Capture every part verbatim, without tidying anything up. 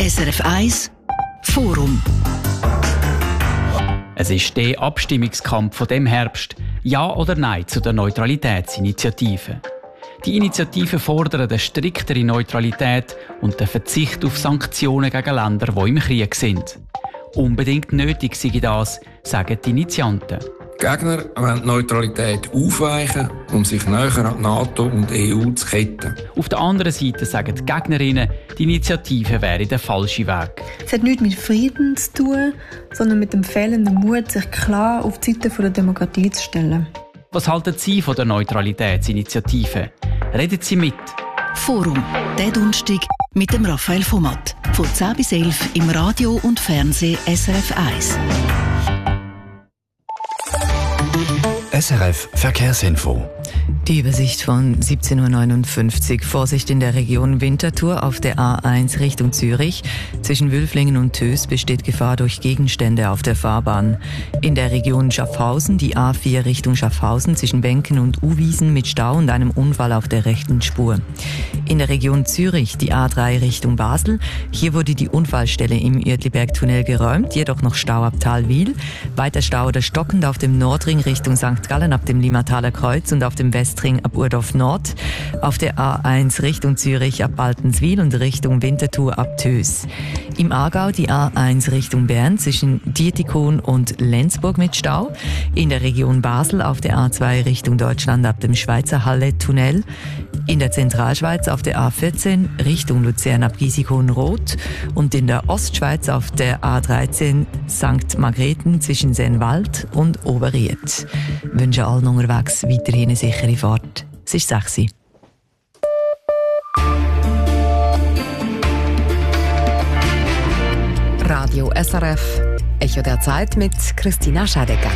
S R F eins Forum. Es ist der Abstimmungskampf von dem Herbst. Ja oder Nein zu der Neutralitätsinitiative. Die Initiative fordert eine striktere Neutralität und den Verzicht auf Sanktionen gegen Länder, die im Krieg sind. Unbedingt nötig sei das, sagen die Initianten. Die Gegner wollen die Neutralität aufweichen, um sich näher an die NATO und die E U zu ketten. Auf der anderen Seite sagen die Gegnerinnen, die Initiative wäre der falsche Weg. Es hat nichts mit Frieden zu tun, sondern mit dem fehlenden Mut, sich klar auf die Seite der Demokratie zu stellen. Was halten Sie von der Neutralitätsinitiative? Reden Sie mit. Forum, der Donnerstag mit dem Raphael Vomat. Von zehn bis elf im Radio und Fernsehen S R F eins. S R F Verkehrsinfo. Die Übersicht von siebzehn Uhr neunundfünfzig. Vorsicht in der Region Winterthur auf der A eins Richtung Zürich. Zwischen Wülflingen und Tös besteht Gefahr durch Gegenstände auf der Fahrbahn. In der Region Schaffhausen die A vier Richtung Schaffhausen zwischen Benken und Uwiesen mit Stau und einem Unfall auf der rechten Spur. In der Region Zürich die A drei Richtung Basel. Hier wurde die Unfallstelle im Uetliberg-Tunnel geräumt, jedoch noch Stau ab Thalwil. Weiter Stau oder stockend auf dem Nordring Richtung Sankt Gallen ab dem Limmataler Kreuz und auf dem Westring ab Urdorf Nord, auf der A eins Richtung Zürich ab Baltenswil und Richtung Winterthur ab Tös. Im Aargau die A eins Richtung Bern zwischen Dietikon und Lenzburg mit Stau. In der Region Basel auf der A zwei Richtung Deutschland ab dem Schweizer Halle-Tunnel. In der Zentralschweiz auf der A vierzehn Richtung Luzern ab Gisikon-Rot und in der Ostschweiz auf der A dreizehn Sankt Margrethen zwischen Sennwald und Oberried. Wünsche allen unterwegs weiterhin eine sichere Fahrt. Es ist sechs Uhr. Radio S R F, Echo der Zeit mit Christina Schadecker.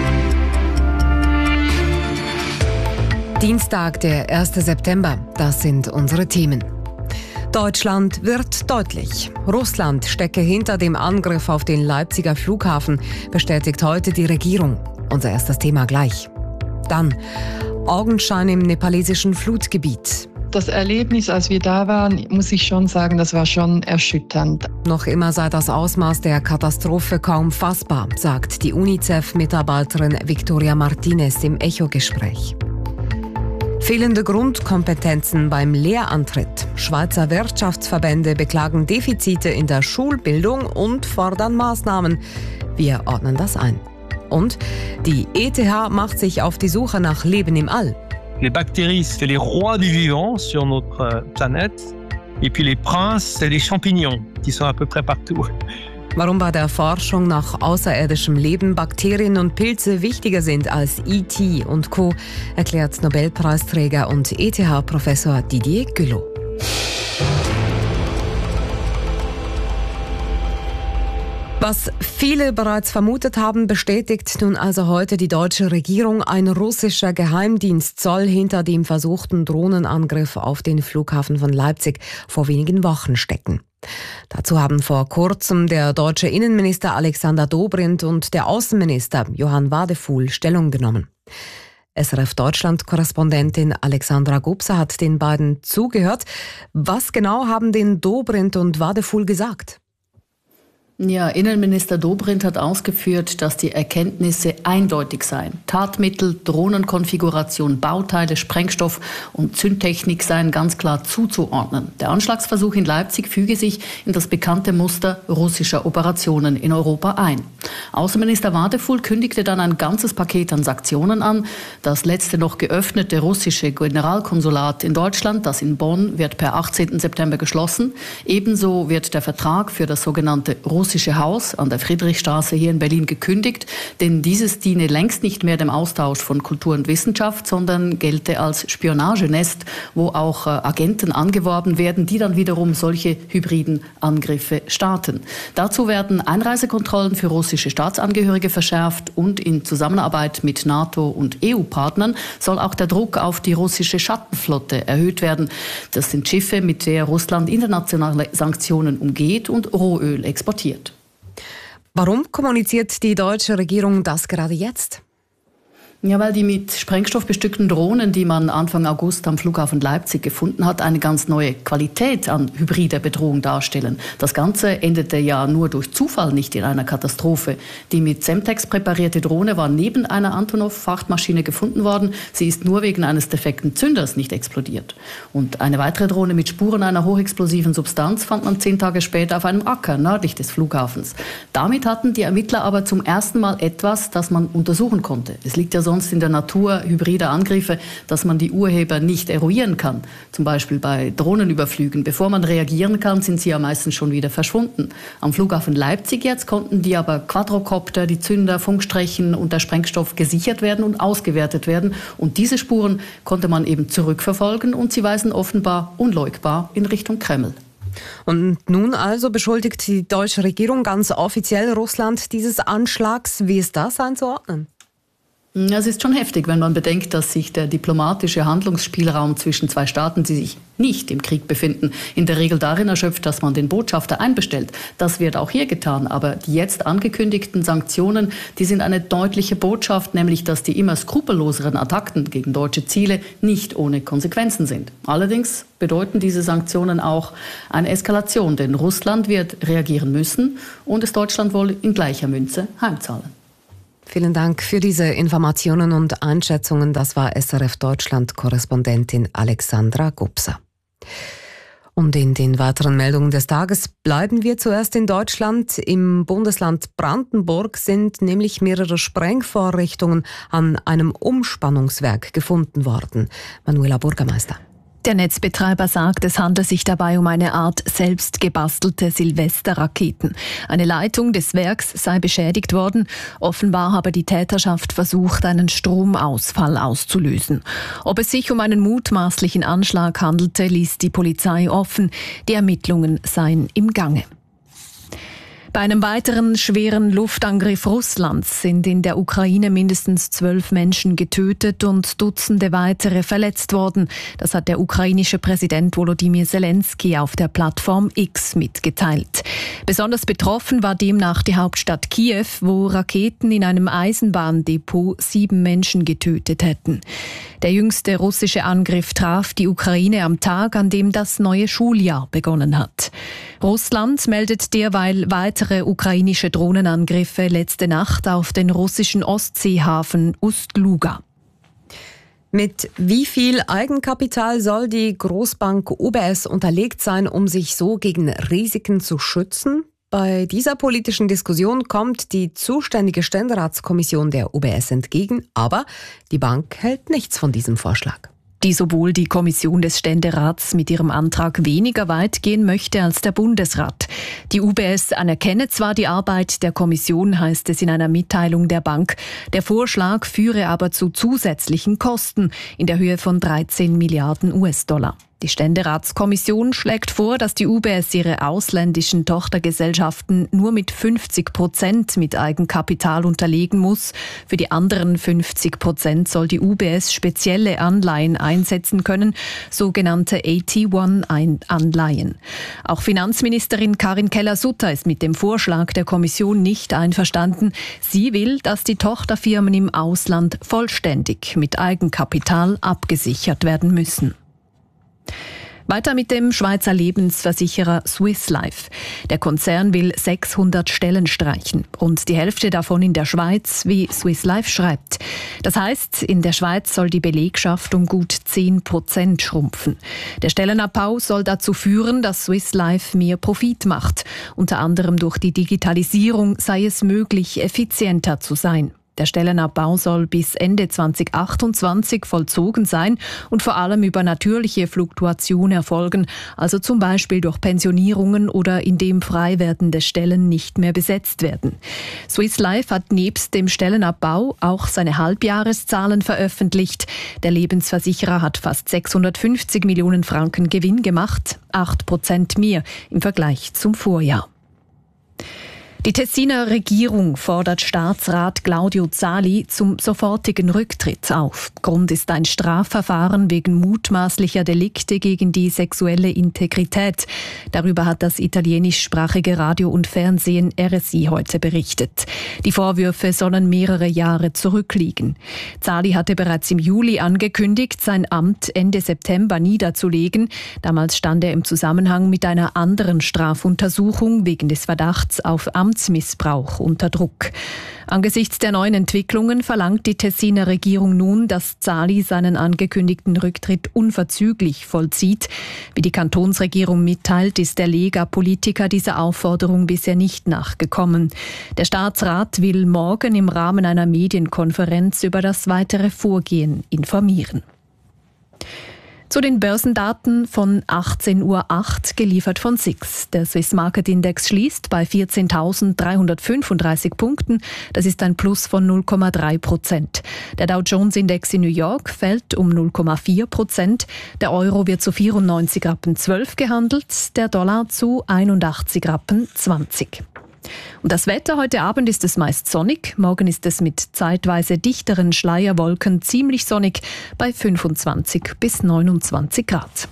Dienstag, der erste September, das sind unsere Themen. Deutschland wird deutlich. Russland stecke hinter dem Angriff auf den Leipziger Flughafen, bestätigt heute die Regierung. Unser erstes Thema gleich. Dann Augenschein im nepalesischen Flutgebiet. Das Erlebnis, als wir da waren, muss ich schon sagen, das war schon erschütternd. Noch immer sei das Ausmaß der Katastrophe kaum fassbar, sagt die UNICEF-Mitarbeiterin Victoria Martinez im Echo-Gespräch. Fehlende Grundkompetenzen beim Lehrantritt. Schweizer Wirtschaftsverbände beklagen Defizite in der Schulbildung und fordern Maßnahmen. Wir ordnen das ein. Und die E T H macht sich auf die Suche nach Leben im All. Les bactéries, c'est les rois du vivant sur notre planète. Et puis les princes, c'est les champignons, qui sont à peu près partout. Warum bei der Forschung nach außerirdischem Leben Bakterien und Pilze wichtiger sind als E T und Co., erklärt Nobelpreisträger und E T H-Professor Didier Queloz. Was viele bereits vermutet haben, bestätigt nun also heute die deutsche Regierung. Ein russischer Geheimdienst soll hinter dem versuchten Drohnenangriff auf den Flughafen von Leipzig vor wenigen Wochen stecken. Dazu haben vor kurzem der deutsche Innenminister Alexander Dobrindt und der Außenminister Johann Wadefuhl Stellung genommen. S R F-Deutschland-Korrespondentin Alexandra Gubser hat den beiden zugehört. Was genau haben denn Dobrindt und Wadefuhl gesagt? Ja, Innenminister Dobrindt hat ausgeführt, dass die Erkenntnisse eindeutig seien. Tatmittel, Drohnenkonfiguration, Bauteile, Sprengstoff und Zündtechnik seien ganz klar zuzuordnen. Der Anschlagsversuch in Leipzig füge sich in das bekannte Muster russischer Operationen in Europa ein. Außenminister Wadefuhl kündigte dann ein ganzes Paket an Sanktionen an. Das letzte noch geöffnete russische Generalkonsulat in Deutschland, das in Bonn, wird per achtzehnten September geschlossen. Ebenso wird der Vertrag für das sogenannte russische Haus an der Friedrichstraße hier in Berlin gekündigt, denn dieses diene längst nicht mehr dem Austausch von Kultur und Wissenschaft, sondern gelte als Spionagenest, wo auch äh, Agenten angeworben werden, die dann wiederum solche hybriden Angriffe starten. Dazu werden Einreisekontrollen für russische Staatsangehörige verschärft und in Zusammenarbeit mit NATO und E U-Partnern soll auch der Druck auf die russische Schattenflotte erhöht werden. Das sind Schiffe, mit der Russland internationale Sanktionen umgeht und Rohöl exportiert. Warum kommuniziert die deutsche Regierung das gerade jetzt? Ja, weil die mit Sprengstoff bestückten Drohnen, die man Anfang August am Flughafen Leipzig gefunden hat, eine ganz neue Qualität an hybrider Bedrohung darstellen. Das Ganze endete ja nur durch Zufall nicht in einer Katastrophe. Die mit Semtex präparierte Drohne war neben einer Antonov-Frachtmaschine gefunden worden. Sie ist nur wegen eines defekten Zünders nicht explodiert. Und eine weitere Drohne mit Spuren einer hochexplosiven Substanz fand man zehn Tage später auf einem Acker nördlich des Flughafens. Damit hatten die Ermittler aber zum ersten Mal etwas, das man untersuchen konnte. Es liegt ja sonst in der Natur hybrider Angriffe, dass man die Urheber nicht eruieren kann. Zum Beispiel bei Drohnenüberflügen. Bevor man reagieren kann, sind sie ja meistens schon wieder verschwunden. Am Flughafen Leipzig jetzt konnten die aber Quadrocopter, die Zünder, Funkstrechen und der Sprengstoff gesichert werden und ausgewertet werden. Und diese Spuren konnte man eben zurückverfolgen und sie weisen offenbar unleugbar in Richtung Kreml. Und nun also beschuldigt die deutsche Regierung ganz offiziell Russland dieses Anschlags. Wie ist das einzuordnen? Es ist schon heftig, wenn man bedenkt, dass sich der diplomatische Handlungsspielraum zwischen zwei Staaten, die sich nicht im Krieg befinden, in der Regel darin erschöpft, dass man den Botschafter einbestellt. Das wird auch hier getan. Aber die jetzt angekündigten Sanktionen, die sind eine deutliche Botschaft, nämlich dass die immer skrupelloseren Attacken gegen deutsche Ziele nicht ohne Konsequenzen sind. Allerdings bedeuten diese Sanktionen auch eine Eskalation, denn Russland wird reagieren müssen und es Deutschland wohl in gleicher Münze heimzahlen. Vielen Dank für diese Informationen und Einschätzungen. Das war S R F Deutschland-Korrespondentin Alexandra Gubser. Und in den weiteren Meldungen des Tages bleiben wir zuerst in Deutschland. Im Bundesland Brandenburg sind nämlich mehrere Sprengvorrichtungen an einem Umspannungswerk gefunden worden. Manuela Bürgermeister. Der Netzbetreiber sagt, es handelt sich dabei um eine Art selbst gebastelte Silvesterraketen. Eine Leitung des Werks sei beschädigt worden. Offenbar habe die Täterschaft versucht, einen Stromausfall auszulösen. Ob es sich um einen mutmaßlichen Anschlag handelte, ließ die Polizei offen. Die Ermittlungen seien im Gange. Bei einem weiteren schweren Luftangriff Russlands sind in der Ukraine mindestens zwölf Menschen getötet und Dutzende weitere verletzt worden. Das hat der ukrainische Präsident Volodymyr Zelensky auf der Plattform X mitgeteilt. Besonders betroffen war demnach die Hauptstadt Kiew, wo Raketen in einem Eisenbahndepot sieben Menschen getötet hätten. Der jüngste russische Angriff traf die Ukraine am Tag, an dem das neue Schuljahr begonnen hat. Russland meldet derweil weitere ukrainische Drohnenangriffe letzte Nacht auf den russischen Ostseehafen Ust-Luga. Mit wie viel Eigenkapital soll die Großbank U B S unterlegt sein, um sich so gegen Risiken zu schützen? Bei dieser politischen Diskussion kommt die zuständige Ständeratskommission der U B S entgegen, aber die Bank hält nichts von diesem Vorschlag. Die sowohl die Kommission des Ständerats mit ihrem Antrag weniger weit gehen möchte als der Bundesrat. Die U B S anerkenne zwar die Arbeit der Kommission, heißt es in einer Mitteilung der Bank. Der Vorschlag führe aber zu zusätzlichen Kosten in der Höhe von dreizehn Milliarden U S-Dollar. Die Ständeratskommission schlägt vor, dass die U B S ihre ausländischen Tochtergesellschaften nur mit fünfzig Prozent mit Eigenkapital unterlegen muss. Für die anderen fünfzig Prozent soll die U B S spezielle Anleihen einsetzen können, sogenannte A T eins Anleihen. Auch Finanzministerin Karin Keller-Sutter ist mit dem Vorschlag der Kommission nicht einverstanden. Sie will, dass die Tochterfirmen im Ausland vollständig mit Eigenkapital abgesichert werden müssen. Weiter mit dem Schweizer Lebensversicherer Swiss Life. Der Konzern will sechshundert Stellen streichen. Rund die Hälfte davon in der Schweiz, wie Swiss Life schreibt. Das heißt, in der Schweiz soll die Belegschaft um gut zehn Prozent schrumpfen. Der Stellenabbau soll dazu führen, dass Swiss Life mehr Profit macht. Unter anderem durch die Digitalisierung sei es möglich, effizienter zu sein. Der Stellenabbau soll bis Ende zwanzig achtundzwanzig vollzogen sein und vor allem über natürliche Fluktuation erfolgen, also zum Beispiel durch Pensionierungen oder indem frei werdende Stellen nicht mehr besetzt werden. Swiss Life hat nebst dem Stellenabbau auch seine Halbjahreszahlen veröffentlicht. Der Lebensversicherer hat fast sechshundertfünfzig Millionen Franken Gewinn gemacht, acht Prozent mehr im Vergleich zum Vorjahr. Die Tessiner Regierung fordert Staatsrat Claudio Zali zum sofortigen Rücktritt auf. Grund ist ein Strafverfahren wegen mutmaßlicher Delikte gegen die sexuelle Integrität. Darüber hat das italienischsprachige Radio und Fernsehen R S I heute berichtet. Die Vorwürfe sollen mehrere Jahre zurückliegen. Zali hatte bereits im Juli angekündigt, sein Amt Ende September niederzulegen. Damals stand er im Zusammenhang mit einer anderen Strafuntersuchung wegen des Verdachts auf Amtsmissbrauch unter Druck. Angesichts der neuen Entwicklungen verlangt die Tessiner Regierung nun, dass Zali seinen angekündigten Rücktritt unverzüglich vollzieht. Wie die Kantonsregierung mitteilt, ist der Lega-Politiker dieser Aufforderung bisher nicht nachgekommen. Der Staatsrat will morgen im Rahmen einer Medienkonferenz über das weitere Vorgehen informieren. Zu den Börsendaten von achtzehn Uhr acht, geliefert von S I X. Der Swiss Market Index schließt bei vierzehntausenddreihundertfünfunddreißig Punkten. Das ist ein Plus von null Komma drei Prozent. Der Dow Jones Index in New York fällt um null Komma vier Prozent. Der Euro wird zu vierundneunzig Rappen zwölf gehandelt, der Dollar zu einundachtzig Rappen zwanzig. Und das Wetter: heute Abend ist es meist sonnig, morgen ist es mit zeitweise dichteren Schleierwolken ziemlich sonnig bei fünfundzwanzig bis neunundzwanzig Grad.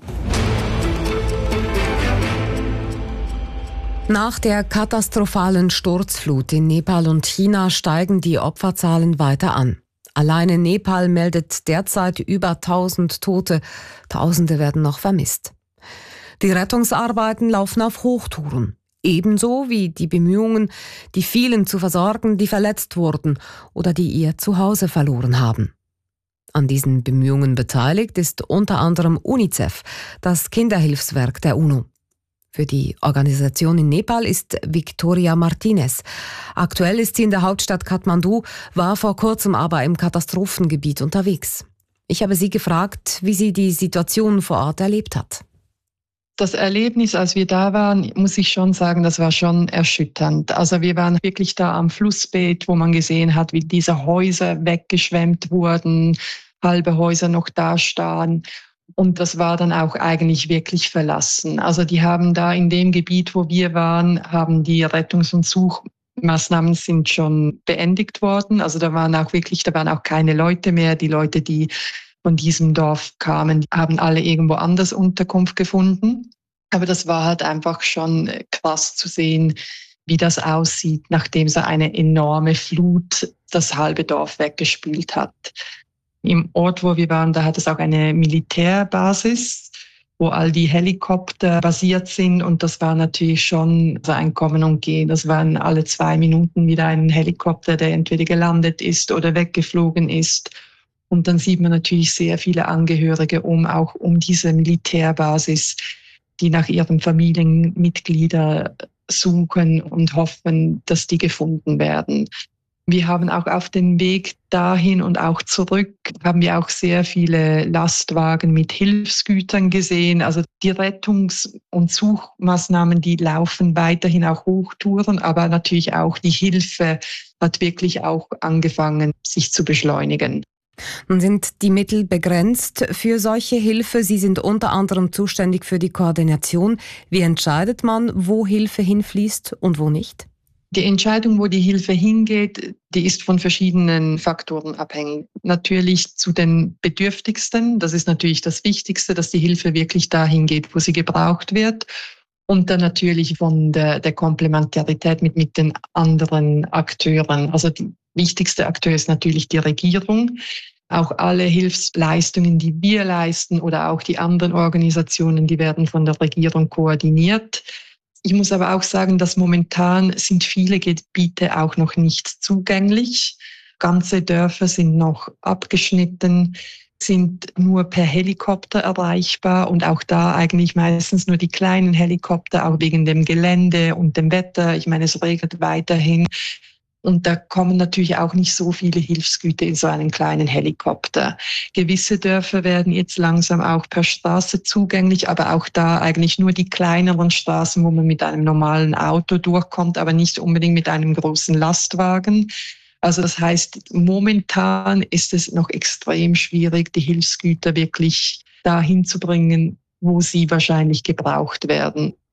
Nach der katastrophalen Sturzflut in Nepal und China steigen die Opferzahlen weiter an. Alleine Nepal meldet derzeit über tausend Tote, Tausende werden noch vermisst. Die Rettungsarbeiten laufen auf Hochtouren. Ebenso wie die Bemühungen, die vielen zu versorgen, die verletzt wurden oder die ihr Zuhause verloren haben. An diesen Bemühungen beteiligt ist unter anderem UNICEF, das Kinderhilfswerk der UNO. Für die Organisation in Nepal ist Victoria Martinez. Aktuell ist sie in der Hauptstadt Kathmandu, war vor kurzem aber im Katastrophengebiet unterwegs. Ich habe sie gefragt, wie sie die Situation vor Ort erlebt hat. Das Erlebnis, als wir da waren, muss ich schon sagen, das war schon erschütternd. Also wir waren wirklich da am Flussbett, wo man gesehen hat, wie diese Häuser weggeschwemmt wurden, halbe Häuser noch da standen. Und das war dann auch eigentlich wirklich verlassen. Also die haben da in dem Gebiet, wo wir waren, haben die Rettungs- und Suchmaßnahmen sind schon beendigt worden. Also da waren auch wirklich, da waren auch keine Leute mehr. Die Leute, die von diesem Dorf kamen, haben alle irgendwo anders Unterkunft gefunden. Aber das war halt einfach schon krass zu sehen, wie das aussieht, nachdem so eine enorme Flut das halbe Dorf weggespült hat. Im Ort, wo wir waren, da hat es auch eine Militärbasis, wo all die Helikopter basiert sind. Und das war natürlich schon so ein Kommen und Gehen. Das waren alle zwei Minuten wieder ein Helikopter, der entweder gelandet ist oder weggeflogen ist. Und dann sieht man natürlich sehr viele Angehörige um, auch um diese Militärbasis, die nach ihren Familienmitgliedern suchen und hoffen, dass die gefunden werden. Wir haben auch auf dem Weg dahin und auch zurück, haben wir auch sehr viele Lastwagen mit Hilfsgütern gesehen. Also die Rettungs- und Suchmaßnahmen, die laufen weiterhin auch Hochtouren, aber natürlich auch die Hilfe hat wirklich auch angefangen, sich zu beschleunigen. Nun sind die Mittel begrenzt für solche Hilfe. Sie sind unter anderem zuständig für die Koordination. Wie entscheidet man, wo Hilfe hinfließt und wo nicht? Die Entscheidung, wo die Hilfe hingeht, die ist von verschiedenen Faktoren abhängig. Natürlich zu den Bedürftigsten. Das ist natürlich das Wichtigste, dass die Hilfe wirklich dahin geht, wo sie gebraucht wird. Und dann natürlich von der, der Komplementarität mit, mit den anderen Akteuren. Also die wichtigste Akteur ist natürlich die Regierung. Auch alle Hilfsleistungen, die wir leisten oder auch die anderen Organisationen, die werden von der Regierung koordiniert. Ich muss aber auch sagen, dass momentan sind viele Gebiete auch noch nicht zugänglich. Ganze Dörfer sind noch abgeschnitten, sind nur per Helikopter erreichbar und auch da eigentlich meistens nur die kleinen Helikopter, auch wegen dem Gelände und dem Wetter. Ich meine, es regnet weiterhin. Und da kommen natürlich auch nicht so viele Hilfsgüter in so einen kleinen Helikopter. Gewisse Dörfer werden jetzt langsam auch per Straße zugänglich, aber auch da eigentlich nur die kleineren Straßen, wo man mit einem normalen Auto durchkommt, aber nicht unbedingt mit einem großen Lastwagen. Also das heißt, momentan ist es noch extrem schwierig, die Hilfsgüter wirklich dahin zu bringen, wo sie wahrscheinlich gebraucht werden.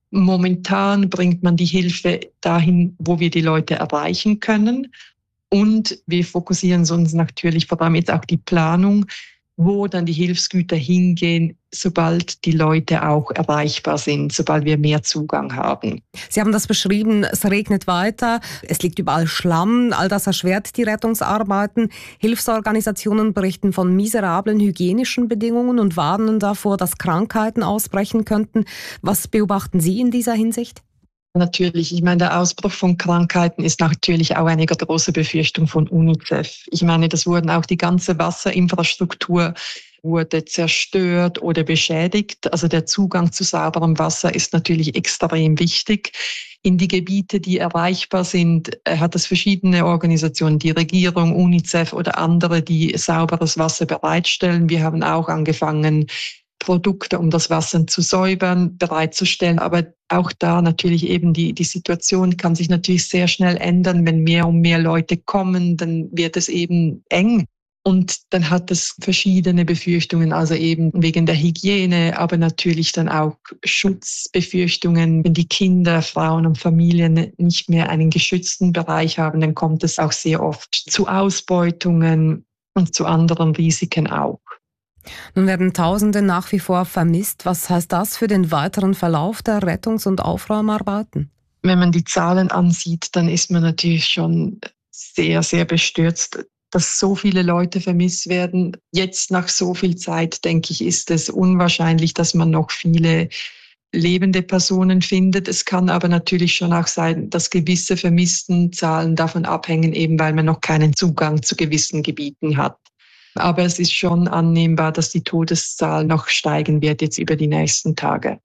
Momentan bringt man die Hilfe dahin, wo wir die Leute erreichen können. Und wir fokussieren uns natürlich vor allem jetzt auch die Planung, wo dann die Hilfsgüter hingehen, sobald die Leute auch erreichbar sind, sobald wir mehr Zugang haben. Sie haben das beschrieben, es regnet weiter, es liegt überall Schlamm, all das erschwert die Rettungsarbeiten. Hilfsorganisationen berichten von miserablen hygienischen Bedingungen und warnen davor, dass Krankheiten ausbrechen könnten. Was beobachten Sie in dieser Hinsicht? Natürlich, ich meine, der Ausbruch von Krankheiten ist natürlich auch eine große Befürchtung von UNICEF. Ich meine, das wurden auch die ganze Wasserinfrastruktur wurde zerstört oder beschädigt. Also der Zugang zu sauberem Wasser ist natürlich extrem wichtig. In die Gebiete, die erreichbar sind, hat es verschiedene Organisationen, die Regierung, UNICEF oder andere, die sauberes Wasser bereitstellen. Wir haben auch angefangen, Produkte, um das Wasser zu säubern, bereitzustellen. Aber auch da natürlich eben die, die Situation kann sich natürlich sehr schnell ändern. Wenn mehr und mehr Leute kommen, dann wird es eben eng. Und dann hat es verschiedene Befürchtungen, also eben wegen der Hygiene, aber natürlich dann auch Schutzbefürchtungen. Wenn die Kinder, Frauen und Familien nicht mehr einen geschützten Bereich haben, dann kommt es auch sehr oft zu Ausbeutungen und zu anderen Risiken auch. Nun werden Tausende nach wie vor vermisst. Was heißt das für den weiteren Verlauf der Rettungs- und Aufräumarbeiten? Wenn man die Zahlen ansieht, dann ist man natürlich schon sehr, sehr bestürzt, dass so viele Leute vermisst werden. Jetzt nach so viel Zeit, denke ich, ist es unwahrscheinlich, dass man noch viele lebende Personen findet. Es kann aber natürlich schon auch sein, dass gewisse Vermisstenzahlen davon abhängen, eben weil man noch keinen Zugang zu gewissen Gebieten hat. Aber es ist schon annehmbar, dass die Todeszahl noch steigen wird jetzt über die nächsten Tage.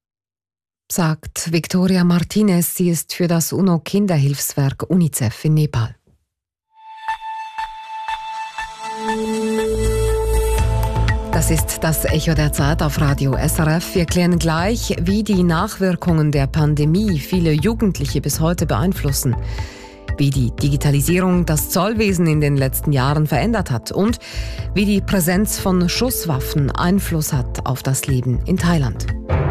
Sagt Victoria Martinez, sie ist für das UNO-Kinderhilfswerk UNICEF in Nepal. Das ist das Echo der Zeit auf Radio S R F. Wir klären gleich, wie die Nachwirkungen der Pandemie viele Jugendliche bis heute beeinflussen, wie die Digitalisierung das Zollwesen in den letzten Jahren verändert hat und wie die Präsenz von Schusswaffen Einfluss hat auf das Leben in Thailand.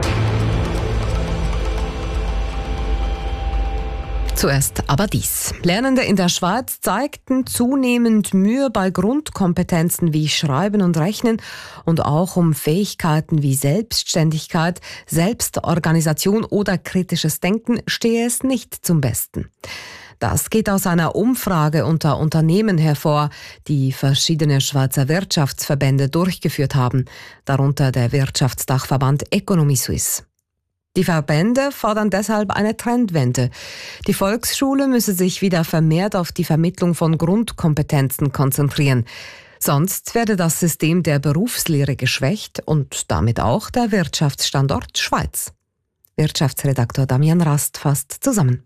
Zuerst aber dies. Lernende in der Schweiz zeigten zunehmend Mühe bei Grundkompetenzen wie Schreiben und Rechnen und auch um Fähigkeiten wie Selbstständigkeit, Selbstorganisation oder kritisches Denken stehe es nicht zum Besten. Das geht aus einer Umfrage unter Unternehmen hervor, die verschiedene Schweizer Wirtschaftsverbände durchgeführt haben, darunter der Wirtschaftsdachverband Economy Suisse. Die Verbände fordern deshalb eine Trendwende. Die Volksschule müsse sich wieder vermehrt auf die Vermittlung von Grundkompetenzen konzentrieren. Sonst werde das System der Berufslehre geschwächt und damit auch der Wirtschaftsstandort Schweiz. Wirtschaftsredaktor Damian Rast fasst zusammen.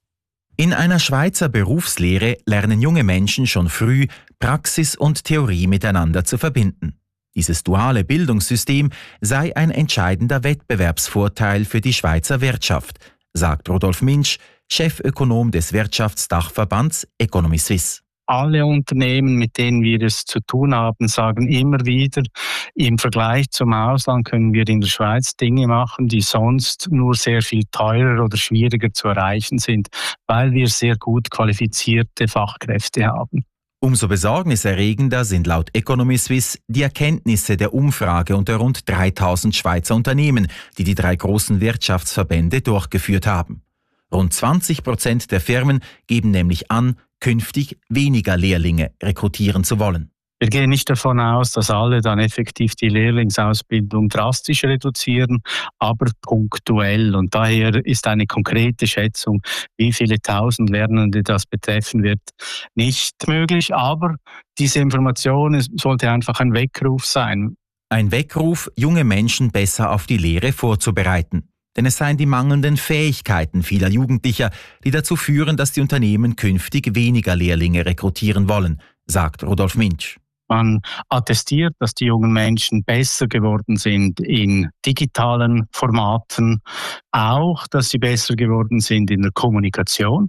In einer Schweizer Berufslehre lernen junge Menschen schon früh, Praxis und Theorie miteinander zu verbinden. Dieses duale Bildungssystem sei ein entscheidender Wettbewerbsvorteil für die Schweizer Wirtschaft, sagt Rudolf Minsch, Chefökonom des Wirtschaftsdachverbands Economy Suisse. Alle Unternehmen, mit denen wir es zu tun haben, sagen immer wieder, im Vergleich zum Ausland können wir in der Schweiz Dinge machen, die sonst nur sehr viel teurer oder schwieriger zu erreichen sind, weil wir sehr gut qualifizierte Fachkräfte haben. Umso besorgniserregender sind laut Economy Suisse die Erkenntnisse der Umfrage unter rund dreitausend Schweizer Unternehmen, die die drei großen Wirtschaftsverbände durchgeführt haben. Rund zwanzig Prozent der Firmen geben nämlich an, künftig weniger Lehrlinge rekrutieren zu wollen. Wir gehen nicht davon aus, dass alle dann effektiv die Lehrlingsausbildung drastisch reduzieren, aber punktuell. Und daher ist eine konkrete Schätzung, wie viele tausend Lernende das betreffen wird, nicht möglich. Aber diese Information sollte einfach ein Weckruf sein. Ein Weckruf, junge Menschen besser auf die Lehre vorzubereiten. Denn es seien die mangelnden Fähigkeiten vieler Jugendlicher, die dazu führen, dass die Unternehmen künftig weniger Lehrlinge rekrutieren wollen, sagt Rudolf Minsch. Man attestiert, dass die jungen Menschen besser geworden sind in digitalen Formaten, auch, dass sie besser geworden sind in der Kommunikation,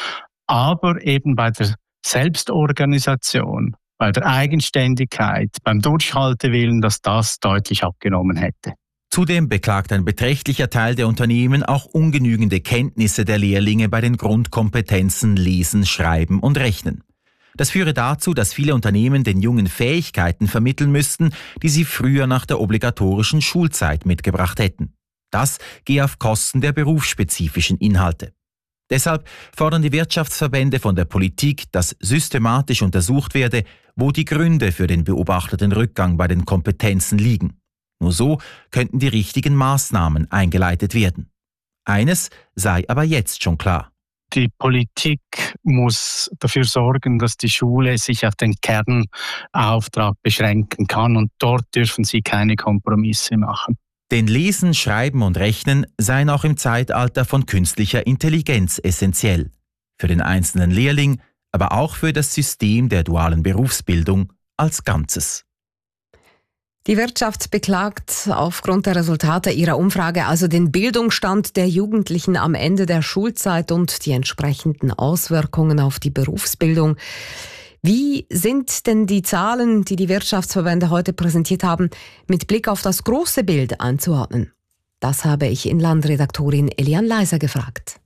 aber eben bei der Selbstorganisation, bei der Eigenständigkeit, beim Durchhaltewillen, dass das deutlich abgenommen hätte. Zudem beklagt ein beträchtlicher Teil der Unternehmen auch ungenügende Kenntnisse der Lehrlinge bei den Grundkompetenzen Lesen, Schreiben und Rechnen. Das führe dazu, dass viele Unternehmen den Jungen Fähigkeiten vermitteln müssten, die sie früher nach der obligatorischen Schulzeit mitgebracht hätten. Das gehe auf Kosten der berufsspezifischen Inhalte. Deshalb fordern die Wirtschaftsverbände von der Politik, dass systematisch untersucht werde, wo die Gründe für den beobachteten Rückgang bei den Kompetenzen liegen. Nur so könnten die richtigen Maßnahmen eingeleitet werden. Eines sei aber jetzt schon klar. Die Politik muss dafür sorgen, dass die Schule sich auf den Kernauftrag beschränken kann und dort dürfen sie keine Kompromisse machen. Denn Lesen, Schreiben und Rechnen seien auch im Zeitalter von künstlicher Intelligenz essentiell. Für den einzelnen Lehrling, aber auch für das System der dualen Berufsbildung als Ganzes. Die Wirtschaft beklagt aufgrund der Resultate ihrer Umfrage also den Bildungsstand der Jugendlichen am Ende der Schulzeit und die entsprechenden Auswirkungen auf die Berufsbildung. Wie sind denn die Zahlen, die die Wirtschaftsverbände heute präsentiert haben, mit Blick auf das große Bild einzuordnen? Das habe ich Inlandredaktorin Eliane Leiser gefragt.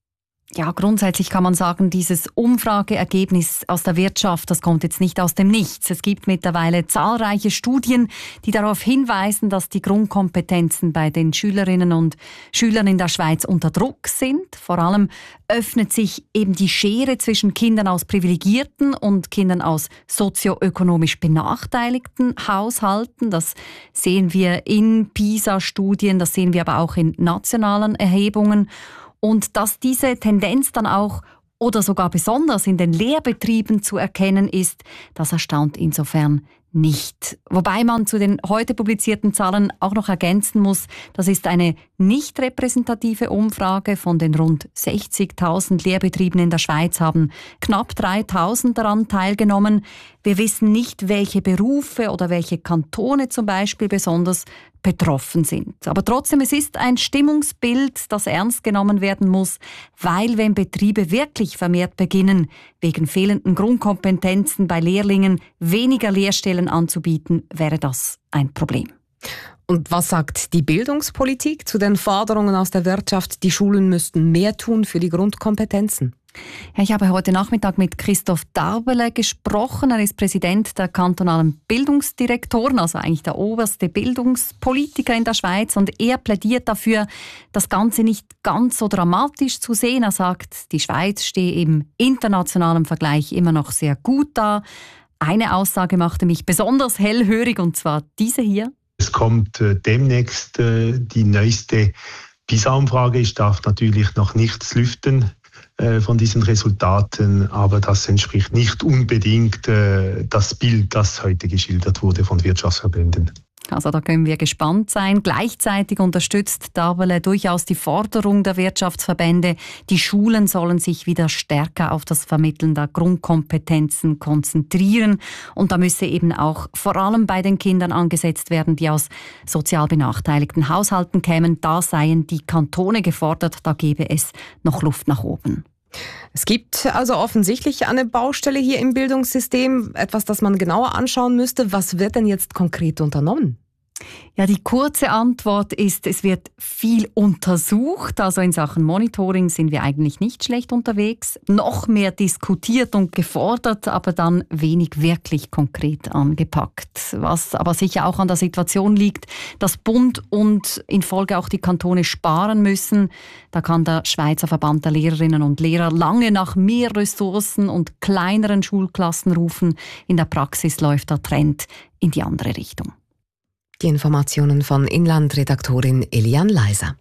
Ja, grundsätzlich kann man sagen, dieses Umfrageergebnis aus der Wirtschaft, das kommt jetzt nicht aus dem Nichts. Es gibt mittlerweile zahlreiche Studien, die darauf hinweisen, dass die Grundkompetenzen bei den Schülerinnen und Schülern in der Schweiz unter Druck sind. Vor allem öffnet sich eben die Schere zwischen Kindern aus privilegierten und Kindern aus sozioökonomisch benachteiligten Haushalten. Das sehen wir in PISA-Studien, das sehen wir aber auch in nationalen Erhebungen. Und dass diese Tendenz dann auch oder sogar besonders in den Lehrbetrieben zu erkennen ist, das erstaunt insofern nicht. Wobei man zu den heute publizierten Zahlen auch noch ergänzen muss, das ist eine nicht repräsentative Umfrage. Von den rund sechzigtausend Lehrbetrieben in der Schweiz haben knapp dreitausend daran teilgenommen. Wir wissen nicht, welche Berufe oder welche Kantone zum Beispiel besonders betroffen sind. Aber trotzdem, es ist ein Stimmungsbild, das ernst genommen werden muss, weil wenn Betriebe wirklich vermehrt beginnen, wegen fehlenden Grundkompetenzen bei Lehrlingen weniger Lehrstellen anzubieten, wäre das ein Problem. Und was sagt die Bildungspolitik zu den Forderungen aus der Wirtschaft, die Schulen müssten mehr tun für die Grundkompetenzen? Ja, ich habe heute Nachmittag mit Christoph Darbele gesprochen. Er ist Präsident der kantonalen Bildungsdirektoren, also eigentlich der oberste Bildungspolitiker in der Schweiz. Und er plädiert dafür, das Ganze nicht ganz so dramatisch zu sehen. Er sagt, die Schweiz stehe im internationalen Vergleich immer noch sehr gut da. Eine Aussage machte mich besonders hellhörig, und zwar diese hier. Es kommt äh, demnächst äh, die neueste PISA-Umfrage. Ich darf natürlich noch nichts lüften äh, von diesen Resultaten, aber das entspricht nicht unbedingt äh, das Bild, das heute geschildert wurde von Wirtschaftsverbänden. Also da können wir gespannt sein. Gleichzeitig unterstützt Darbele durchaus die Forderung der Wirtschaftsverbände, die Schulen sollen sich wieder stärker auf das Vermitteln der Grundkompetenzen konzentrieren. Und da müsse eben auch vor allem bei den Kindern angesetzt werden, die aus sozial benachteiligten Haushalten kämen. Da seien die Kantone gefordert, da gebe es noch Luft nach oben. Es gibt also offensichtlich eine Baustelle hier im Bildungssystem, etwas, das man genauer anschauen müsste. Was wird denn jetzt konkret unternommen? Ja, die kurze Antwort ist, es wird viel untersucht. Also in Sachen Monitoring sind wir eigentlich nicht schlecht unterwegs. Noch mehr diskutiert und gefordert, aber dann wenig wirklich konkret angepackt. Was aber sicher auch an der Situation liegt, dass Bund und in Folge auch die Kantone sparen müssen. Da kann der Schweizer Verband der Lehrerinnen und Lehrer lange nach mehr Ressourcen und kleineren Schulklassen rufen. In der Praxis läuft der Trend in die andere Richtung. Die Informationen von Inlandredaktorin Eliane Leiser.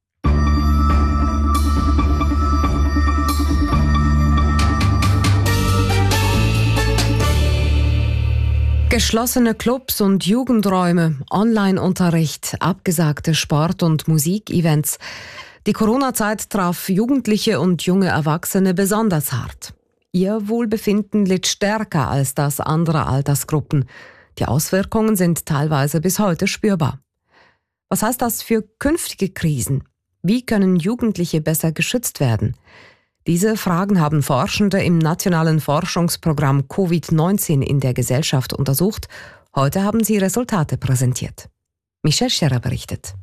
Geschlossene Clubs und Jugendräume, Online-Unterricht, abgesagte Sport- und Musikevents. Die Corona-Zeit traf Jugendliche und junge Erwachsene besonders hart. Ihr Wohlbefinden litt stärker als das anderer Altersgruppen. Die Auswirkungen sind teilweise bis heute spürbar. Was heißt das für künftige Krisen? Wie können Jugendliche besser geschützt werden? Diese Fragen haben Forschende im nationalen Forschungsprogramm Covid neunzehn in der Gesellschaft untersucht. Heute haben sie Resultate präsentiert. Michelle Scherer berichtet.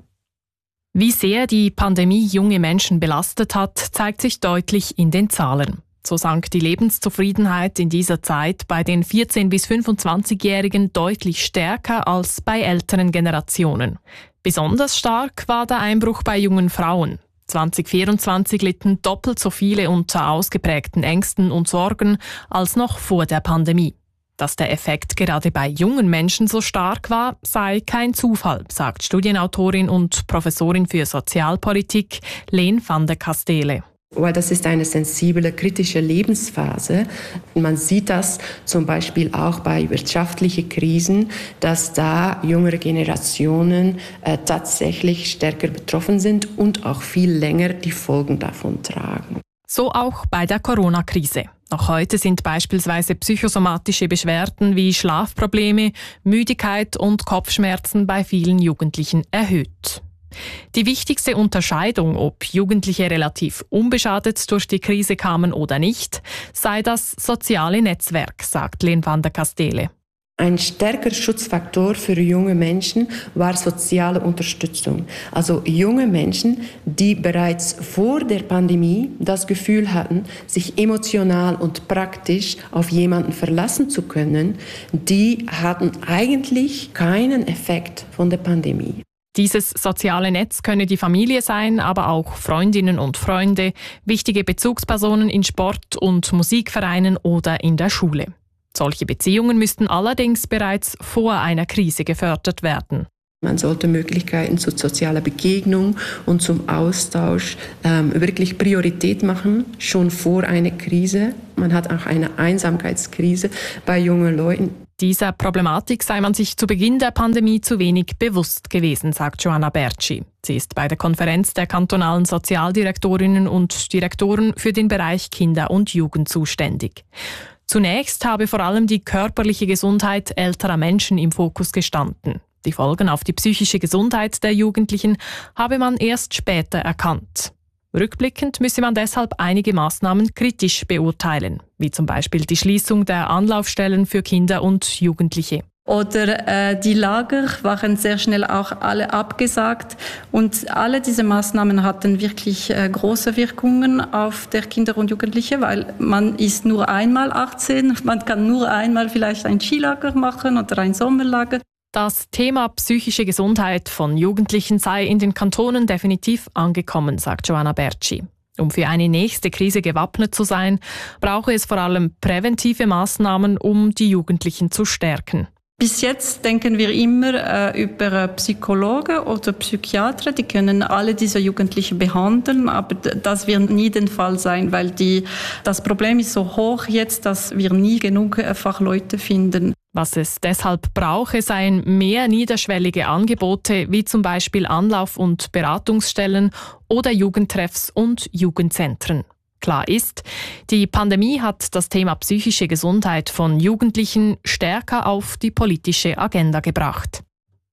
Wie sehr die Pandemie junge Menschen belastet hat, zeigt sich deutlich in den Zahlen. So sank die Lebenszufriedenheit in dieser Zeit bei den vierzehn- bis fünfundzwanzigjährigen deutlich stärker als bei älteren Generationen. Besonders stark war der Einbruch bei jungen Frauen. zwanzig vierundzwanzig litten doppelt so viele unter ausgeprägten Ängsten und Sorgen als noch vor der Pandemie. Dass der Effekt gerade bei jungen Menschen so stark war, sei kein Zufall, sagt Studienautorin und Professorin für Sozialpolitik Leen van der Kastele. Weil das ist eine sensible, kritische Lebensphase. Man sieht das zum Beispiel auch bei wirtschaftlichen Krisen, dass da jüngere Generationen äh, tatsächlich stärker betroffen sind und auch viel länger die Folgen davon tragen. So auch bei der Corona-Krise. Noch heute sind beispielsweise psychosomatische Beschwerden wie Schlafprobleme, Müdigkeit und Kopfschmerzen bei vielen Jugendlichen erhöht. Die wichtigste Unterscheidung, ob Jugendliche relativ unbeschadet durch die Krise kamen oder nicht, sei das soziale Netzwerk, sagt Leen van der Kastele. Ein stärkerer Schutzfaktor für junge Menschen war soziale Unterstützung. Also junge Menschen, die bereits vor der Pandemie das Gefühl hatten, sich emotional und praktisch auf jemanden verlassen zu können, die hatten eigentlich keinen Effekt von der Pandemie. Dieses soziale Netz könne die Familie sein, aber auch Freundinnen und Freunde, wichtige Bezugspersonen in Sport- und Musikvereinen oder in der Schule. Solche Beziehungen müssten allerdings bereits vor einer Krise gefördert werden. Man sollte Möglichkeiten zur sozialen Begegnung und zum Austausch ähm, wirklich Priorität machen, schon vor einer Krise. Man hat auch eine Einsamkeitskrise bei jungen Leuten. Dieser Problematik sei man sich zu Beginn der Pandemie zu wenig bewusst gewesen, sagt Joanna Bertschi. Sie ist bei der Konferenz der kantonalen Sozialdirektorinnen und Direktoren für den Bereich Kinder und Jugend zuständig. Zunächst habe vor allem die körperliche Gesundheit älterer Menschen im Fokus gestanden. Die Folgen auf die psychische Gesundheit der Jugendlichen habe man erst später erkannt. Rückblickend müsse man deshalb einige Maßnahmen kritisch beurteilen, wie zum Beispiel die Schließung der Anlaufstellen für Kinder und Jugendliche. Oder äh, die Lager waren sehr schnell auch alle abgesagt und alle diese Maßnahmen hatten wirklich äh, große Wirkungen auf der Kinder und Jugendliche, weil man ist nur einmal achtzehn, man kann nur einmal vielleicht ein Skilager machen oder ein Sommerlager. Das Thema psychische Gesundheit von Jugendlichen sei in den Kantonen definitiv angekommen, sagt Joanna Bertschi. Um für eine nächste Krise gewappnet zu sein, brauche es vor allem präventive Maßnahmen, um die Jugendlichen zu stärken. Bis jetzt denken wir immer äh, über Psychologen oder Psychiater, die können alle diese Jugendlichen behandeln, aber das wird nie der Fall sein, weil die, das Problem ist so hoch jetzt, dass wir nie genug äh, Fachleute finden. Was es deshalb brauche, seien mehr niederschwellige Angebote, wie zum Beispiel Anlauf- und Beratungsstellen oder Jugendtreffs und Jugendzentren. Klar ist, die Pandemie hat das Thema psychische Gesundheit von Jugendlichen stärker auf die politische Agenda gebracht.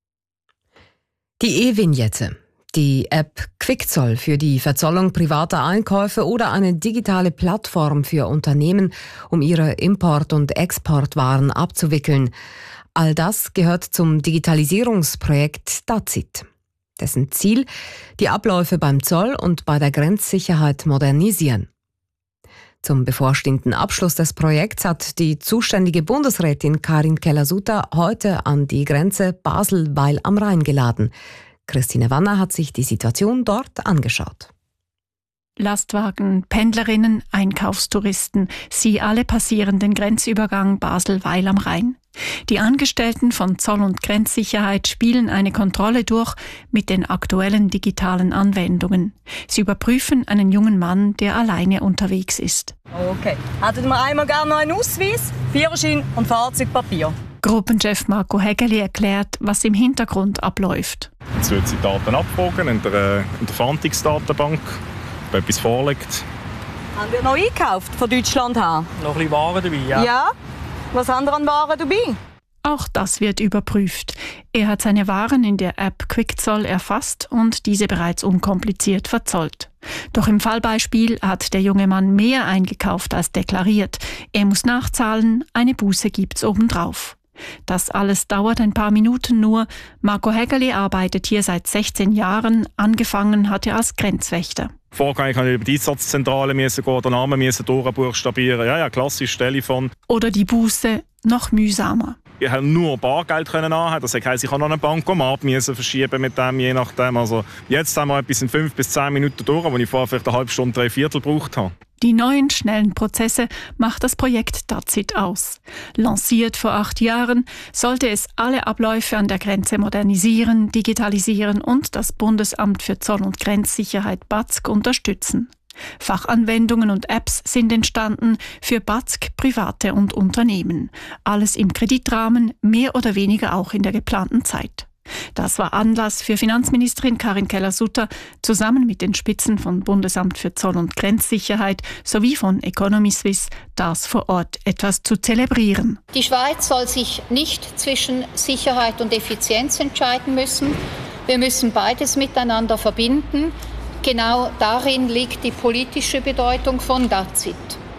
Die E-Vignette, die App Quickzoll für die Verzollung privater Einkäufe oder eine digitale Plattform für Unternehmen, um ihre Import- und Exportwaren abzuwickeln. All das gehört zum Digitalisierungsprojekt DAZIT. Dessen Ziel, die Abläufe beim Zoll und bei der Grenzsicherheit modernisieren. Zum bevorstehenden Abschluss des Projekts hat die zuständige Bundesrätin Karin Keller-Sutter heute an die Grenze Basel-Weil am Rhein geladen. Christine Wanner hat sich die Situation dort angeschaut. Lastwagen, Pendlerinnen, Einkaufstouristen, sie alle passieren den Grenzübergang Basel-Weil am Rhein. Die Angestellten von Zoll- und Grenzsicherheit spielen eine Kontrolle durch mit den aktuellen digitalen Anwendungen. Sie überprüfen einen jungen Mann, der alleine unterwegs ist. Okay. Hätten wir einmal gerne noch einen Ausweis, Führerschein und Fahrzeugpapier? Gruppenchef Marco Hägeli erklärt, was im Hintergrund abläuft. Jetzt wird sie Daten abfragen in der, in der Fahndungsdatenbank, ob etwas vorliegt. Haben wir noch eingekauft von Deutschland her? Noch ein bisschen Waren dabei, ja. Ja? Was haben wir an Waren dabei? Auch das wird überprüft. Er hat seine Waren in der App Quickzoll erfasst und diese bereits unkompliziert verzollt. Doch im Fallbeispiel hat der junge Mann mehr eingekauft als deklariert. Er muss nachzahlen, eine Buße gibt's obendrauf. Das alles dauert ein paar Minuten nur. Marco Hägerli arbeitet hier seit sechzehn Jahren. Angefangen hat er als Grenzwächter. Vorher musste ich über die Einsatzzentrale gehen, den Namen durchbuchstabieren. Ja, ja, klassisch Telefon. Oder die Buße, noch mühsamer. Ich konnte nur Bargeld anhaben. Das heisst, ich musste noch einen Bankomat verschieben mit dem, je nachdem. Also jetzt haben wir etwas in fünf bis zehn Minuten durch, wo ich vorher vielleicht eine halbe Stunde, drei Viertel gebraucht habe. Die neuen, schnellen Prozesse macht das Projekt Dazit aus. Lanciert vor acht Jahren, sollte es alle Abläufe an der Grenze modernisieren, digitalisieren und das Bundesamt für Zoll- und Grenzsicherheit B A Z G unterstützen. Fachanwendungen und Apps sind entstanden für B A Z G, Private und Unternehmen. Alles im Kreditrahmen, mehr oder weniger auch in der geplanten Zeit. Das war Anlass für Finanzministerin Karin Keller-Sutter, zusammen mit den Spitzen von Bundesamt für Zoll- und Grenzsicherheit sowie von Economy Suisse, das vor Ort etwas zu zelebrieren. Die Schweiz soll sich nicht zwischen Sicherheit und Effizienz entscheiden müssen. Wir müssen beides miteinander verbinden. Genau darin liegt die politische Bedeutung von Dazit.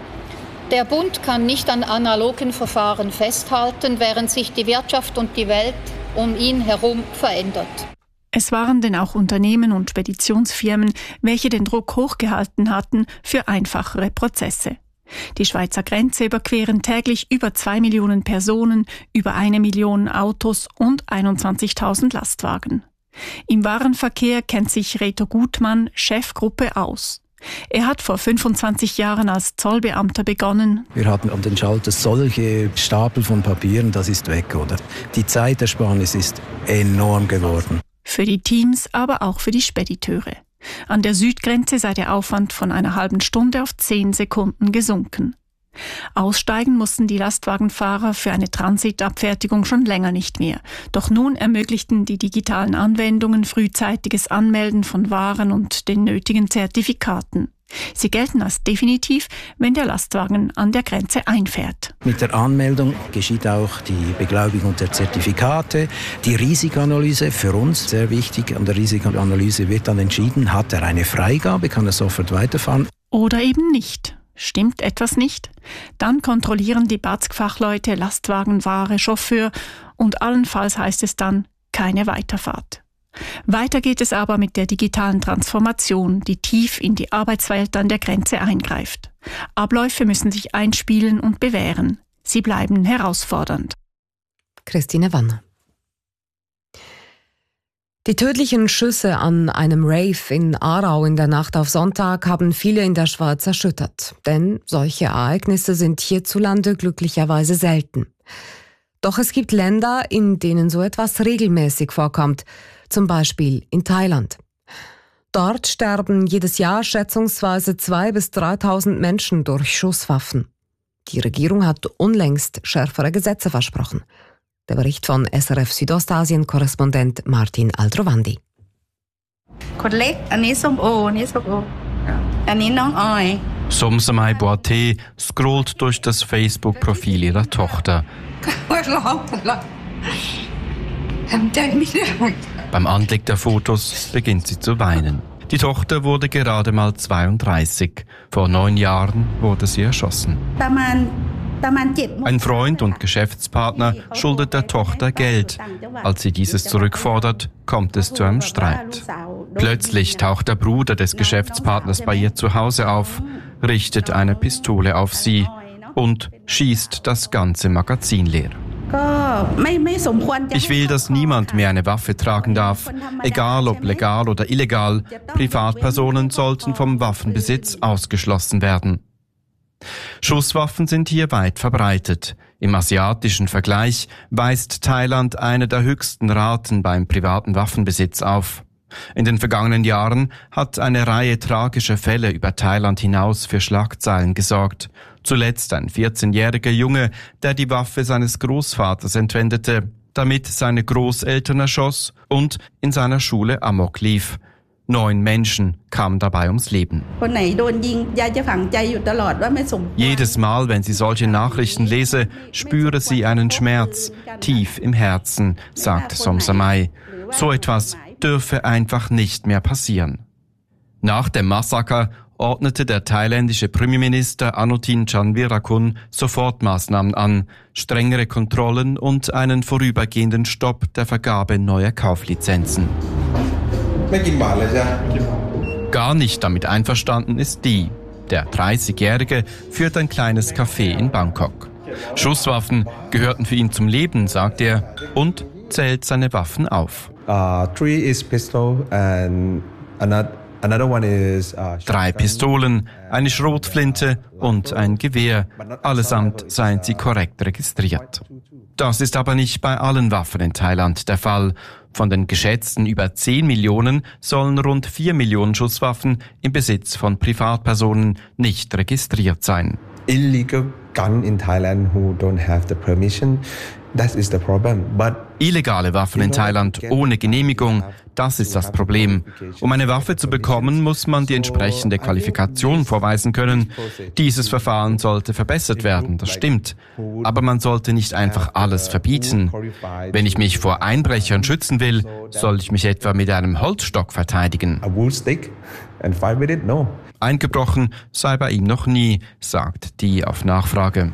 Der Bund kann nicht an analogen Verfahren festhalten, während sich die Wirtschaft und die Welt um ihn herum verändert. Es waren denn auch Unternehmen und Speditionsfirmen, welche den Druck hochgehalten hatten für einfachere Prozesse. Die Schweizer Grenze überqueren täglich über zwei Millionen Personen, über eine Million Autos und einundzwanzigtausend Lastwagen. Im Warenverkehr kennt sich Reto Gutmann, Chefgruppe, aus. Er hat vor fünfundzwanzig Jahren als Zollbeamter begonnen. Wir hatten an den Schalter solche Stapel von Papieren, das ist weg, oder? Die Zeitersparnis ist enorm geworden. Für die Teams, aber auch für die Spediteure. An der Südgrenze sei der Aufwand von einer halben Stunde auf zehn Sekunden gesunken. Aussteigen mussten die Lastwagenfahrer für eine Transitabfertigung schon länger nicht mehr. Doch nun ermöglichten die digitalen Anwendungen frühzeitiges Anmelden von Waren und den nötigen Zertifikaten. Sie gelten als definitiv, wenn der Lastwagen an der Grenze einfährt. Mit der Anmeldung geschieht auch die Beglaubigung der Zertifikate, die Risikoanalyse, für uns sehr wichtig. An der Risikoanalyse wird dann entschieden, hat er eine Freigabe, kann er sofort weiterfahren. Oder eben nicht. Stimmt etwas nicht? Dann kontrollieren die B A Z G-Fachleute Lastwagenware, Chauffeur und allenfalls heißt es dann keine Weiterfahrt. Weiter geht es aber mit der digitalen Transformation, die tief in die Arbeitswelt an der Grenze eingreift. Abläufe müssen sich einspielen und bewähren. Sie bleiben herausfordernd. Christine Wanner. Die tödlichen Schüsse an einem Rave in Aarau in der Nacht auf Sonntag haben viele in der Schweiz erschüttert. Denn solche Ereignisse sind hierzulande glücklicherweise selten. Doch es gibt Länder, in denen so etwas regelmäßig vorkommt. Zum Beispiel in Thailand. Dort sterben jedes Jahr schätzungsweise zweitausend bis dreitausend Menschen durch Schusswaffen. Die Regierung hat unlängst schärfere Gesetze versprochen. Der Bericht von S R F Südostasien-Korrespondent Martin Aldrovandi. Somsamai Boate scrollt durch das Facebook-Profil ihrer Tochter. Beim Anblick der Fotos beginnt sie zu weinen. Die Tochter wurde gerade mal zweiunddreißig. Vor neun Jahren wurde sie erschossen. Ein Freund und Geschäftspartner schuldet der Tochter Geld. Als sie dieses zurückfordert, kommt es zu einem Streit. Plötzlich taucht der Bruder des Geschäftspartners bei ihr zu Hause auf, richtet eine Pistole auf sie und schießt das ganze Magazin leer. Ich will, dass niemand mehr eine Waffe tragen darf, egal ob legal oder illegal. Privatpersonen sollten vom Waffenbesitz ausgeschlossen werden. Schusswaffen sind hier weit verbreitet. Im asiatischen Vergleich weist Thailand eine der höchsten Raten beim privaten Waffenbesitz auf. In den vergangenen Jahren hat eine Reihe tragischer Fälle über Thailand hinaus für Schlagzeilen gesorgt. Zuletzt ein vierzehnjähriger Junge, der die Waffe seines Großvaters entwendete, damit seine Großeltern erschoss und in seiner Schule Amok lief. Neun Menschen kamen dabei ums Leben. Jedes Mal, wenn sie solche Nachrichten lese, spüre sie einen Schmerz tief im Herzen, sagt Somsamai. So etwas dürfe einfach nicht mehr passieren. Nach dem Massaker ordnete der thailändische Premierminister Anutin Chanvirakul Sofortmaßnahmen an, strengere Kontrollen und einen vorübergehenden Stopp der Vergabe neuer Kauflizenzen. Gar nicht damit einverstanden ist die. Der dreißigjährige führt ein kleines Café in Bangkok. Schusswaffen gehörten für ihn zum Leben, sagt er, und zählt seine Waffen auf. Uh, three is pistol and another, another one is, uh, Drei Pistolen, eine Schrotflinte und ein Gewehr. Allesamt seien sie korrekt registriert. Das ist aber nicht bei allen Waffen in Thailand der Fall. Von den geschätzten über zehn Millionen sollen rund vier Millionen Schusswaffen im Besitz von Privatpersonen nicht registriert sein. Illegal gun in Thailand who don't have the permission. That is the problem. But Illegale Waffen in Thailand ohne Genehmigung, das ist das Problem. Um eine Waffe zu bekommen, muss man die entsprechende Qualifikation vorweisen können. Dieses Verfahren sollte verbessert werden, das stimmt. Aber man sollte nicht einfach alles verbieten. Wenn ich mich vor Einbrechern schützen will, soll ich mich etwa mit einem Holzstock verteidigen. Eingebrochen sei bei ihm noch nie, sagt die auf Nachfrage.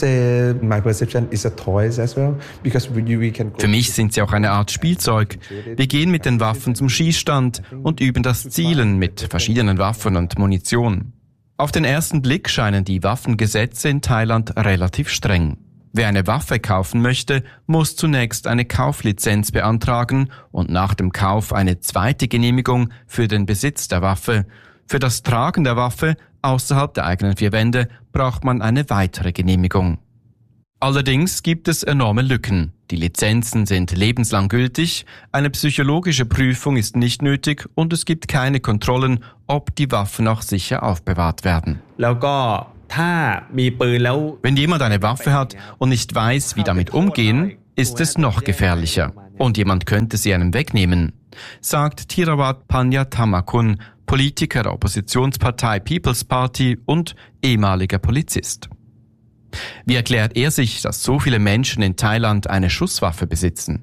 Für mich sind sie auch eine Art Spielzeug. Wir gehen mit den Waffen zum Schießstand und üben das Zielen mit verschiedenen Waffen und Munition. Auf den ersten Blick scheinen die Waffengesetze in Thailand relativ streng. Wer eine Waffe kaufen möchte, muss zunächst eine Kauflizenz beantragen und nach dem Kauf eine zweite Genehmigung für den Besitz der Waffe. Für das Tragen der Waffe außerhalb der eigenen vier Wände braucht man eine weitere Genehmigung. Allerdings gibt es enorme Lücken. Die Lizenzen sind lebenslang gültig, eine psychologische Prüfung ist nicht nötig und es gibt keine Kontrollen, ob die Waffen auch sicher aufbewahrt werden. Wenn jemand eine Waffe hat und nicht weiß, wie damit umgehen, ist es noch gefährlicher. Und jemand könnte sie einem wegnehmen, sagt Thirawat Panyathamakul, Politiker der Oppositionspartei People's Party und ehemaliger Polizist. Wie erklärt er sich, dass so viele Menschen in Thailand eine Schusswaffe besitzen?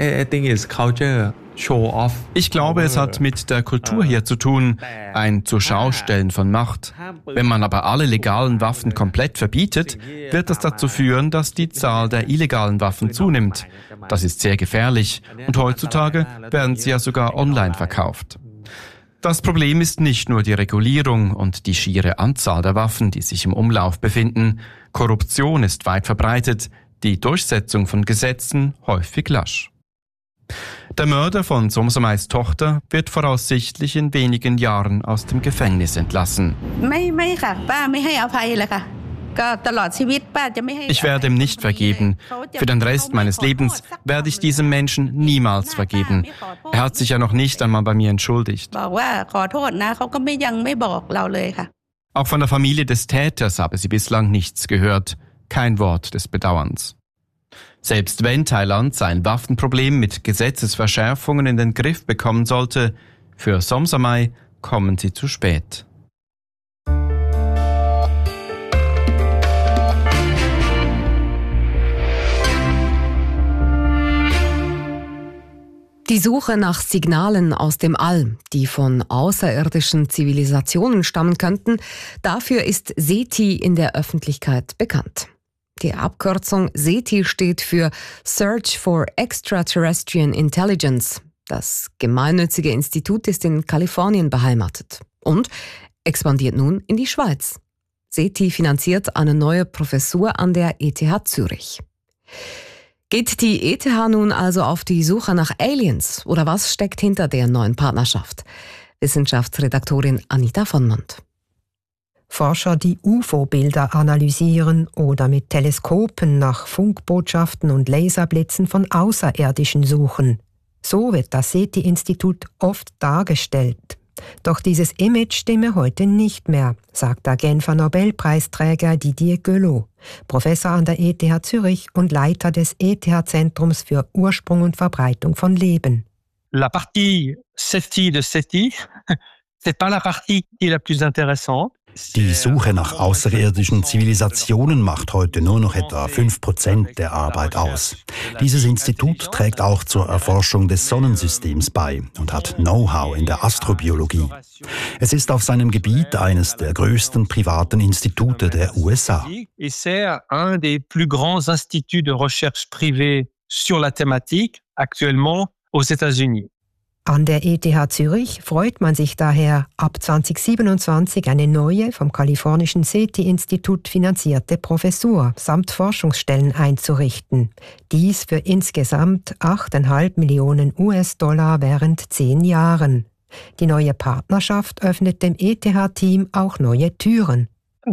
Ich glaube, es hat mit der Kultur hier zu tun, ein Zurschaustellen von Macht. Wenn man aber alle legalen Waffen komplett verbietet, wird das dazu führen, dass die Zahl der illegalen Waffen zunimmt. Das ist sehr gefährlich und heutzutage werden sie ja sogar online verkauft. Das Problem ist nicht nur die Regulierung und die schiere Anzahl der Waffen, die sich im Umlauf befinden. Korruption ist weit verbreitet, die Durchsetzung von Gesetzen häufig lasch. Der Mörder von Somsamais Tochter wird voraussichtlich in wenigen Jahren aus dem Gefängnis entlassen. Ich werde ihm nicht vergeben. Für den Rest meines Lebens werde ich diesem Menschen niemals vergeben. Er hat sich ja noch nicht einmal bei mir entschuldigt. Auch von der Familie des Täters habe sie bislang nichts gehört. Kein Wort des Bedauerns. Selbst wenn Thailand sein Waffenproblem mit Gesetzesverschärfungen in den Griff bekommen sollte, für Somsamai kommen sie zu spät. Die Suche nach Signalen aus dem All, die von außerirdischen Zivilisationen stammen könnten, dafür ist SETI in der Öffentlichkeit bekannt. Die Abkürzung SETI steht für Search for Extraterrestrial Intelligence. Das gemeinnützige Institut ist in Kalifornien beheimatet und expandiert nun in die Schweiz. SETI finanziert eine neue Professur an der E T H Zürich. Geht die E T H nun also auf die Suche nach Aliens oder was steckt hinter der neuen Partnerschaft? Wissenschaftsredaktorin Anita von Mond. Forscher, die U F O-Bilder analysieren oder mit Teleskopen nach Funkbotschaften und Laserblitzen von Außerirdischen suchen. So wird das SETI-Institut oft dargestellt. Doch dieses Image stimme heute nicht mehr, sagt der Genfer Nobelpreisträger Didier Queloz, Professor an der E T H Zürich und Leiter des E T H-Zentrums für Ursprung und Verbreitung von Leben. La partie SETI de SETI, c'est pas la partie qui est la plus intéressante. Die Suche nach außerirdischen Zivilisationen macht heute nur noch etwa fünf Prozent der Arbeit aus. Dieses Institut trägt auch zur Erforschung des Sonnensystems bei und hat Know-how in der Astrobiologie. Es ist auf seinem Gebiet eines der größten privaten Institute der U S A. Et c'est un des plus grands instituts de recherche privés sur la thématique actuellement aux États-Unis. An der E T H Zürich freut man sich daher, ab zwanzig siebenundzwanzig eine neue, vom kalifornischen SETI-Institut finanzierte Professur samt Forschungsstellen einzurichten. Dies für insgesamt acht Komma fünf Millionen U S-Dollar während zehn Jahren. Die neue Partnerschaft öffnet dem E T H-Team auch neue Türen.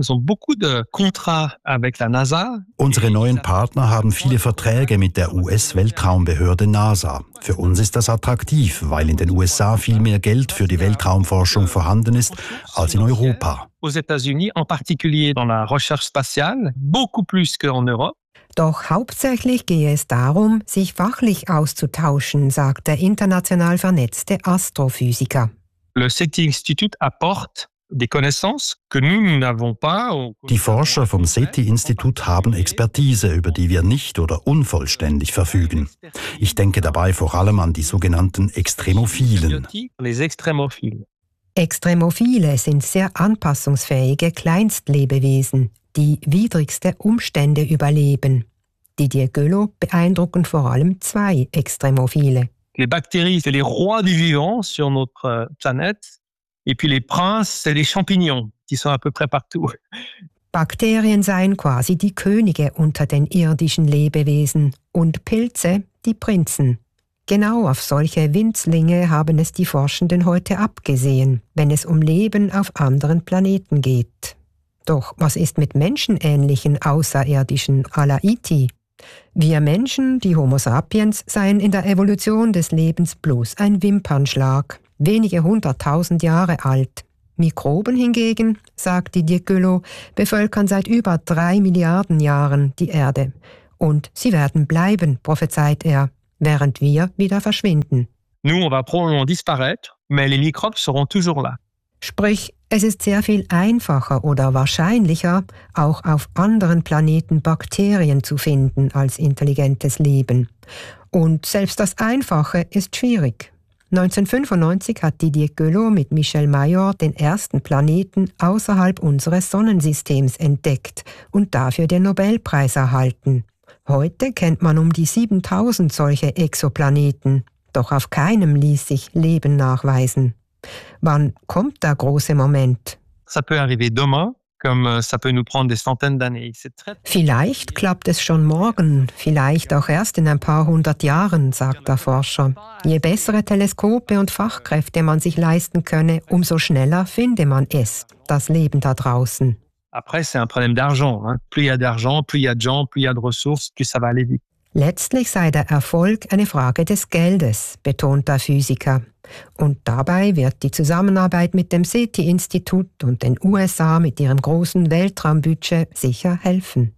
Unsere neuen Partner haben viele Verträge mit der U S-Weltraumbehörde NASA. Für uns ist das attraktiv, weil in den U S A viel mehr Geld für die Weltraumforschung vorhanden ist als in Europa. Aux États-Unis, en particulier dans la recherche spatiale, beaucoup plus qu'en Europe. Doch hauptsächlich gehe es darum, sich fachlich auszutauschen, sagt der international vernetzte Astrophysiker. Le SETI-Institut apporte des connaissances que nous, nous n'avons pas. Die Forscher vom SETI-Institut haben Expertise, über die wir nicht oder unvollständig verfügen. Ich denke dabei vor allem an die sogenannten Extremophilen. Les extrémophiles. Extremophile sind sehr anpassungsfähige Kleinstlebewesen, die widrigste Umstände überleben. Didier Gueulot beeindrucken vor allem zwei Extremophile. Les bactéries, c'est les rois du vivant sur notre planète. Et puis les princes, c'est les champignons, qui sont à peu près partout. Bakterien seien quasi die Könige unter den irdischen Lebewesen und Pilze die Prinzen. Genau auf solche Winzlinge haben es die Forschenden heute abgesehen, wenn es um Leben auf anderen Planeten geht. Doch was ist mit menschenähnlichen Außerirdischen à la E T? Wir Menschen, die Homo sapiens, seien in der Evolution des Lebens bloß ein Wimpernschlag. Wenige hunderttausend Jahre alt. Mikroben hingegen, sagt Didier Gueulot, bevölkern seit über drei Milliarden Jahren die Erde. Und sie werden bleiben, prophezeit er, während wir wieder verschwinden. Nous, on va probablement disparaître, mais les microbes seront toujours là. Sprich, es ist sehr viel einfacher oder wahrscheinlicher, auch auf anderen Planeten Bakterien zu finden als intelligentes Leben. Und selbst das Einfache ist schwierig. neunzehnhundertfünfundneunzig hat Didier Gueulot mit Michel Mayor den ersten Planeten außerhalb unseres Sonnensystems entdeckt und dafür den Nobelpreis erhalten. Heute kennt man um die siebentausend solche Exoplaneten, doch auf keinem ließ sich Leben nachweisen. Wann kommt der große Moment? Ça peut arriver demain. Comme ça peut nous prendre des centaines d'années. Vielleicht klappt es schon morgen, vielleicht auch erst in ein paar hundert Jahren, sagt der Forscher. Je bessere Teleskope und Fachkräfte man sich leisten könne, umso schneller finde man es, das Leben da draußen. Après, c'est un problème d'argent. Hein. Plus il y a d'argent, plus il y a de gens, plus il y a de ressources, plus ça va aller vite. Letztlich sei der Erfolg eine Frage des Geldes, betont der Physiker. Und dabei wird die Zusammenarbeit mit dem SETI-Institut und den U S A mit ihrem großen Weltraumbudget sicher helfen.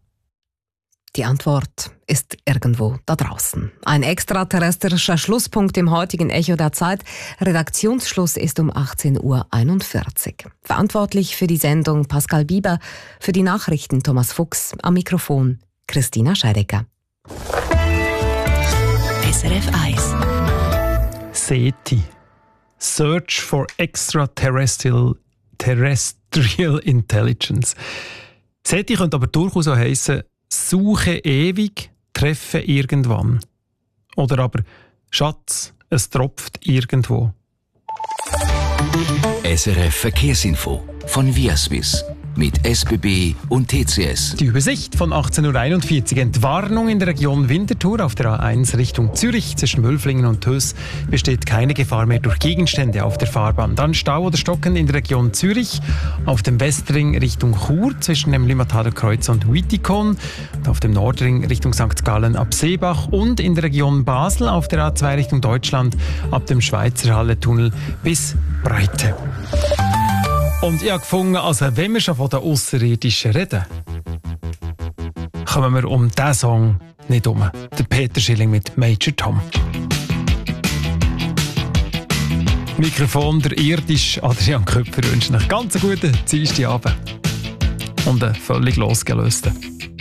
Die Antwort ist irgendwo da draußen. Ein extraterrestrischer Schlusspunkt im heutigen Echo der Zeit. Redaktionsschluss ist um achtzehn Uhr einundvierzig. Verantwortlich für die Sendung Pascal Bieber, für die Nachrichten Thomas Fuchs, am Mikrofon Christina Scheidecker. S R F eins. SETI. Search for Extraterrestrial Terrestrial Intelligence. SETI könnte aber durchaus auch heissen, Suche ewig, treffe irgendwann. Oder aber Schatz, es tropft irgendwo. S R F Verkehrsinfo von Viaswiss mit S B B und T C S. Die Übersicht von achtzehn Uhr einundvierzig. Entwarnung in der Region Winterthur auf der A eins Richtung Zürich zwischen Wülflingen und Töss besteht keine Gefahr mehr durch Gegenstände auf der Fahrbahn. Dann Stau oder Stocken in der Region Zürich auf dem Westring Richtung Chur zwischen dem Limmataler Kreuz und Wittikon und auf dem Nordring Richtung Sankt Gallen ab Seebach und in der Region Basel auf der A zwei Richtung Deutschland ab dem Schweizer Halle-Tunnel bis Breite. Und ich habe gefunden, also wenn wir schon von den Außerirdischen reden, kommen wir um diesen Song nicht um. Der Peter Schilling mit Major Tom. Mikrofon der irdische Adrian Köpfer wünscht euch ganz einen guten Dienstagabend und einen völlig losgelösten.